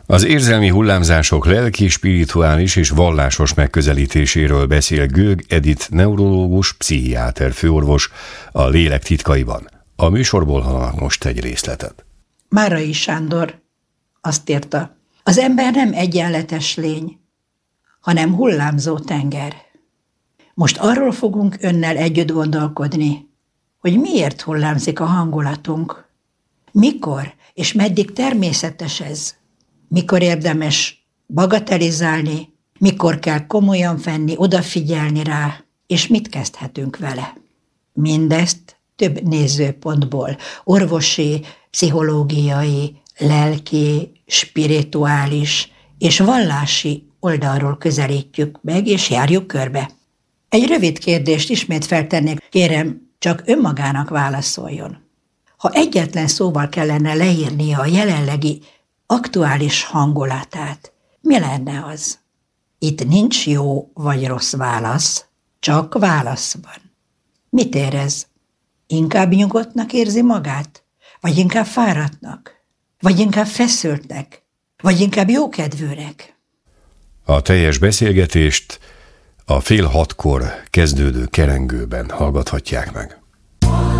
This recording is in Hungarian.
Az érzelmi hullámzások lelki, spirituális és vallásos megközelítéséről beszél Gög Edit neurológus, pszichiáter főorvos a Lélek titkaiban. A műsorból hallanak most egy részletet. Márai Sándor azt írta: az ember nem egyenletes lény, hanem hullámzó tenger. Most arról fogunk önnel együtt gondolkodni, hogy miért hullámzik a hangulatunk, mikor és meddig természetes ez, mikor érdemes bagatelizálni, mikor kell komolyan venni, odafigyelni rá, és mit kezdhetünk vele. Mindezt több nézőpontból, orvosi, pszichológiai, lelki, spirituális és vallási oldalról közelítjük meg, és járjuk körbe. Egy rövid kérdést ismét feltennék, kérem, csak önmagának válaszoljon. Ha egyetlen szóval kellene leírnia a jelenlegi aktuális hangulatát, mi lenne az? Itt nincs jó vagy rossz válasz, csak válasz van. Mit érez? Inkább nyugodtnak érzi magát? Vagy inkább fáradtnak? Vagy inkább feszültnek? Vagy inkább jókedvűnek? A teljes beszélgetést a 5:30 kezdődő kerengőben hallgathatják meg.